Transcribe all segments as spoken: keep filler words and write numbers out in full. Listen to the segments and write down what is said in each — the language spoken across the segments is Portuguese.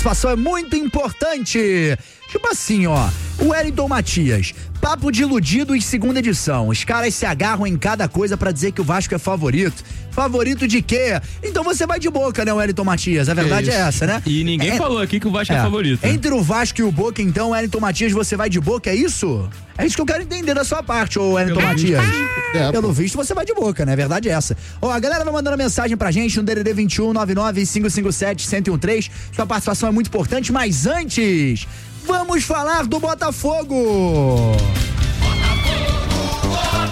Situação é muito importante. Tipo assim, ó, o Wellington Matias, papo de iludido em segunda edição. Os caras se agarram em cada coisa pra dizer que o Vasco é favorito. Favorito de quê? Então você vai de Boca, né, Wellington Matias? A verdade é, é essa, né? E ninguém é, falou aqui que o Vasco é, é favorito. Entre o Vasco e o Boca, então, Wellington Matias, você vai de Boca, é isso? É isso que eu quero entender da sua parte, ô Wellington Pelo Matias. É, Pelo visto, você vai de Boca, né? A verdade é essa. Ó, a galera vai mandando mensagem pra gente no D D D vinte e um, nove nove, cinco cinco sete, um zero um três. Sua participação é muito importante, mas antes, vamos falar do Botafogo. Botafogo,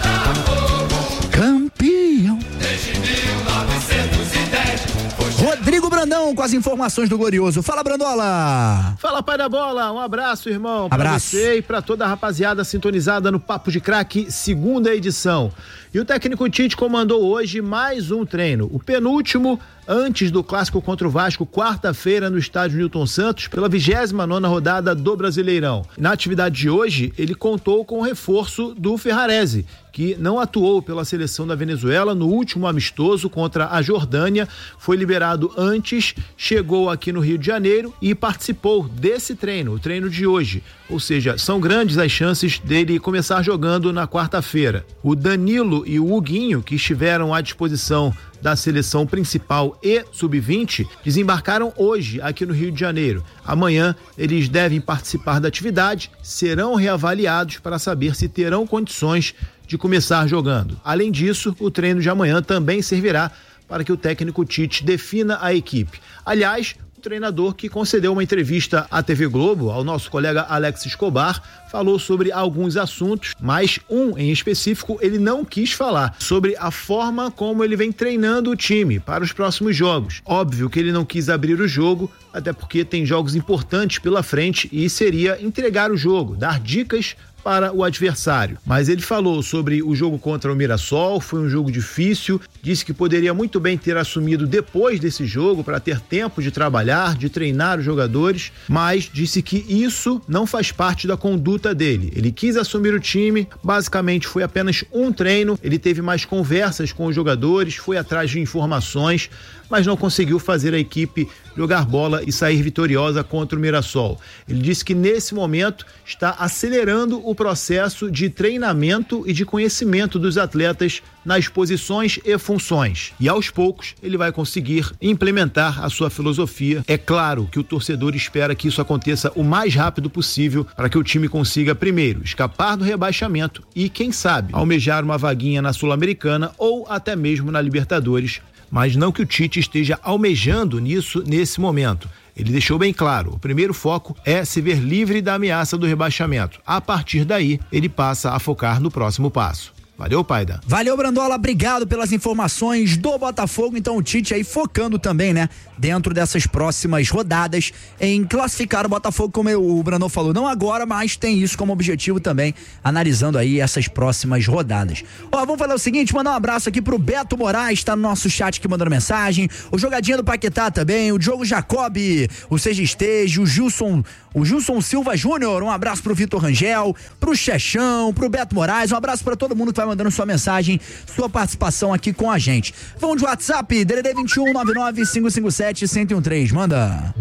Botafogo. Campeão. Desde mil novecentos e dez. Rodrigo Brandão com as informações do Glorioso. Fala, Brandola! Fala, pai da bola. Um abraço, irmão. Abraço. Pra você e pra toda a rapaziada sintonizada no Papo de Craque, segunda edição. E o técnico Tite comandou hoje mais um treino, o penúltimo antes do clássico contra o Vasco, quarta-feira no estádio Newton Santos, pela vigésima nona rodada do Brasileirão. Na atividade de hoje, ele contou com o reforço do Ferrarese, que não atuou pela seleção da Venezuela no último amistoso contra a Jordânia, foi liberado antes, chegou aqui no Rio de Janeiro e participou desse treino, o treino de hoje. Ou seja, são grandes as chances dele começar jogando na quarta-feira. O Danilo e o Huguinho, que estiveram à disposição da seleção principal e sub vinte, desembarcaram hoje aqui no Rio de Janeiro. Amanhã eles devem participar da atividade, serão reavaliados para saber se terão condições de começar jogando. Além disso, o treino de amanhã também servirá para que o técnico Tite defina a equipe. Aliás, o treinador que concedeu uma entrevista à T V Globo, ao nosso colega Alex Escobar, falou sobre alguns assuntos, mas um em específico ele não quis falar, sobre a forma como ele vem treinando o time para os próximos jogos. Óbvio que ele não quis abrir o jogo, até porque tem jogos importantes pela frente e seria entregar o jogo, dar dicas para o adversário. Mas ele falou sobre o jogo contra o Mirassol, foi um jogo difícil, disse que poderia muito bem ter assumido depois desse jogo para ter tempo de trabalhar, de treinar os jogadores, mas disse que isso não faz parte da conduta dele. Ele quis assumir o time, basicamente foi apenas um treino, ele teve mais conversas com os jogadores, foi atrás de informações, mas não conseguiu fazer a equipe jogar bola e sair vitoriosa contra o Mirassol. Ele disse que nesse momento está acelerando o processo de treinamento e de conhecimento dos atletas nas posições e funções. E aos poucos ele vai conseguir implementar a sua filosofia. É claro que o torcedor espera que isso aconteça o mais rápido possível para que o time consiga, primeiro, escapar do rebaixamento e, quem sabe, almejar uma vaguinha na Sul-Americana ou até mesmo na Libertadores. Mas não que o Tite esteja almejando nisso nesse momento. Ele deixou bem claro, o primeiro foco é se ver livre da ameaça do rebaixamento. A partir daí, ele passa a focar no próximo passo. Valeu, Paida. Valeu, Brandola, obrigado pelas informações do Botafogo. Então o Tite aí focando também, né, dentro dessas próximas rodadas em classificar o Botafogo, como o Brandão falou, não agora, mas tem isso como objetivo também, analisando aí essas próximas rodadas. Ó, vamos fazer o seguinte, mandar um abraço aqui pro Beto Moraes, tá no nosso chat aqui mandando mensagem, o Jogadinha do Paquetá também, o Diogo Jacobi, o Seja Esteja, o Gilson, o Gilson Silva Júnior, um abraço pro Vitor Rangel, pro Chechão, pro Beto Moraes, um abraço pra todo mundo que vai mandando sua mensagem, sua participação aqui com a gente. Vamos de WhatsApp, D D D vinte e um, nove nove, cinco cinco sete, um zero um três, manda.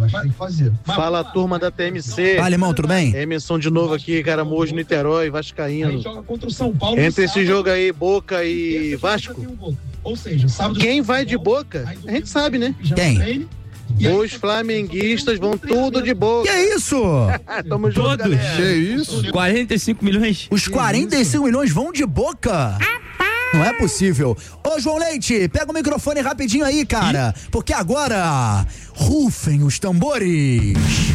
Fala, turma da T M C. Fala, irmão, tudo bem? Emerson de novo aqui, Caramujo, Niterói, Vascaíno. Entre esse jogo aí, Boca e Vasco, quem vai de Boca, a gente sabe, né? Quem? Os flamenguistas vão tudo de Boca. Que isso? Tamo junto, Todos. galera. Que isso? quarenta e cinco milhões. Os quarenta e cinco milhões vão de Boca? Não é possível. Ô, João Leite, pega o microfone rapidinho aí, cara, porque agora rufem os tambores.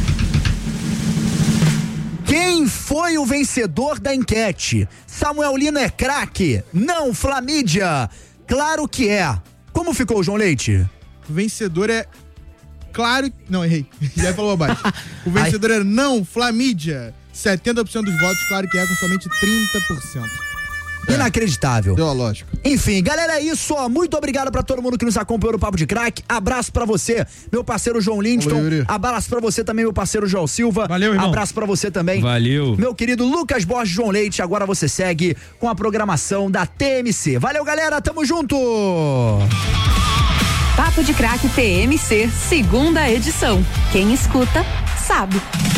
Quem foi o vencedor da enquete? Samuel Lino é craque? Não, Flamídia? Claro que é. Como ficou, João Leite? O vencedor é... Claro... Não, errei. Já falou abaixo. O vencedor é não, Flamídia. setenta por cento dos votos, claro que é, com somente trinta por cento. Inacreditável. Deu a lógica. Enfim, galera, é isso, ó. Muito obrigado pra todo mundo que nos acompanhou no Papo de Craque. Abraço pra você, meu parceiro João Lindston. Valeu, abraço pra você também, meu parceiro João Silva. Valeu, irmão. Abraço pra você também. Valeu. Meu querido Lucas Borges João Leite. Agora você segue com a programação da T M C. Valeu, galera. Tamo junto. Papo de Crack T M C, segunda edição. Quem escuta, sabe.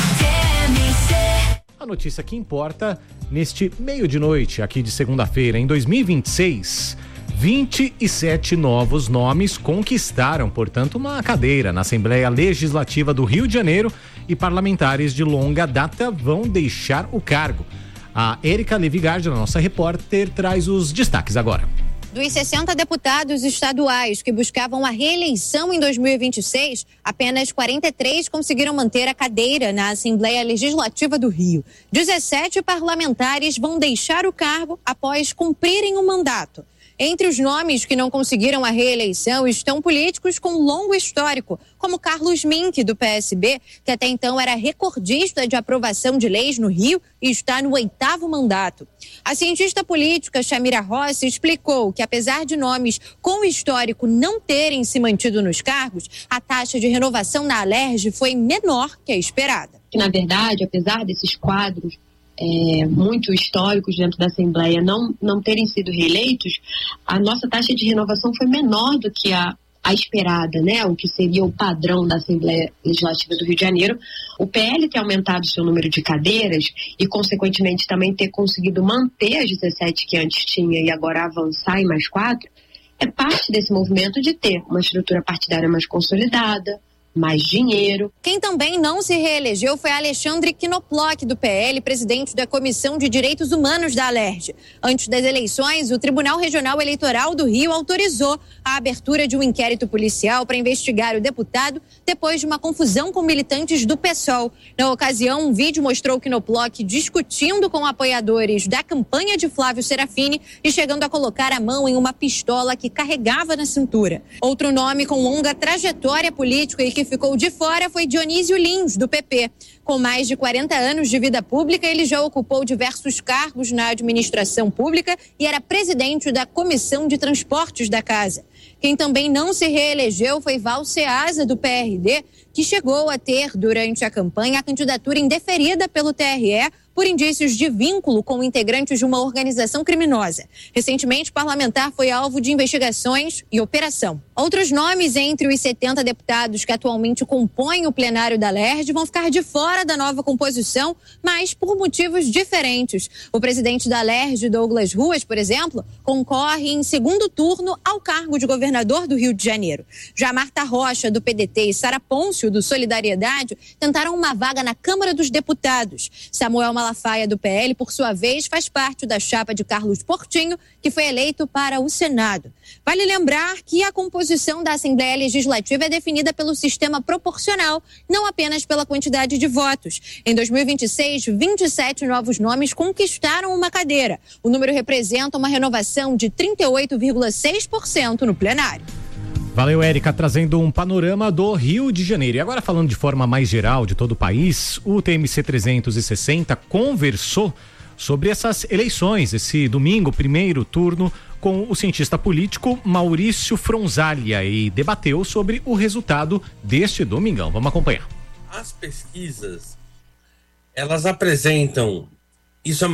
A notícia que importa neste meio de noite, aqui de segunda-feira, em dois mil e vinte e seis, vinte e sete novos nomes conquistaram, portanto, uma cadeira na Assembleia Legislativa do Rio de Janeiro e parlamentares de longa data vão deixar o cargo. A Érica Levigardi, a nossa repórter, traz os destaques agora. Dos sessenta deputados estaduais que buscavam a reeleição em dois mil e vinte e seis, apenas quarenta e três conseguiram manter a cadeira na Assembleia Legislativa do Rio. dezessete parlamentares vão deixar o cargo após cumprirem o mandato. Entre os nomes que não conseguiram a reeleição estão políticos com longo histórico, como Carlos Mink, do P S B, que até então era recordista de aprovação de leis no Rio e está no oitavo mandato. A cientista política Chamira Rossi explicou que, apesar de nomes com histórico não terem se mantido nos cargos, a taxa de renovação na Alerj foi menor que a esperada. Na verdade, apesar desses quadros É, muito históricos dentro da Assembleia não, não terem sido reeleitos, a nossa taxa de renovação foi menor do que a, a esperada, né? O que seria o padrão da Assembleia Legislativa do Rio de Janeiro. O P L ter aumentado seu número de cadeiras e, consequentemente, também ter conseguido manter as dezessete que antes tinha e agora avançar em mais quatro, é parte desse movimento de ter uma estrutura partidária mais consolidada, mais dinheiro. Quem também não se reelegeu foi Alexandre Knoploch, do P L, presidente da Comissão de Direitos Humanos da Alerj. Antes das eleições, o Tribunal Regional Eleitoral do Rio autorizou a abertura de um inquérito policial para investigar o deputado depois de uma confusão com militantes do PSOL. Na ocasião, um vídeo mostrou Knoploch discutindo com apoiadores da campanha de Flávio Serafini e chegando a colocar a mão em uma pistola que carregava na cintura. Outro nome com longa trajetória política e que ficou de fora foi Dionísio Lins, do P P. Com mais de quarenta anos de vida pública, ele já ocupou diversos cargos na administração pública e era presidente da Comissão de Transportes da Casa. Quem também não se reelegeu foi Val Ceasa, do P R D, que chegou a ter, durante a campanha, a candidatura indeferida pelo T R E por indícios de vínculo com integrantes de uma organização criminosa. Recentemente, o parlamentar foi alvo de investigações e operação. Outros nomes entre os setenta deputados que atualmente compõem o plenário da Alerj vão ficar de fora da nova composição, mas por motivos diferentes. O presidente da Alerj, Douglas Ruas, por exemplo, concorre em segundo turno ao cargo de governador do Rio de Janeiro. Já Marta Rocha, do P D T, e Sara Pôncio, do Solidariedade, tentaram uma vaga na Câmara dos Deputados. Samuel Malafaia, do P L, por sua vez, faz parte da chapa de Carlos Portinho, que foi eleito para o Senado. Vale lembrar que a composição da Assembleia Legislativa é definida pelo sistema proporcional, não apenas pela quantidade de votos. Em dois mil e vinte e seis, vinte e sete novos nomes conquistaram uma cadeira. O número representa uma renovação de trinta e oito vírgula seis por cento no plenário. Valeu, Érica, trazendo um panorama do Rio de Janeiro. E agora, falando de forma mais geral de todo o país, o T M C trezentos e sessenta conversou sobre essas eleições, esse domingo, primeiro turno, com o cientista político Maurício Fronzalia e debateu sobre o resultado deste domingão. Vamos acompanhar. As pesquisas, elas apresentam, isso é uma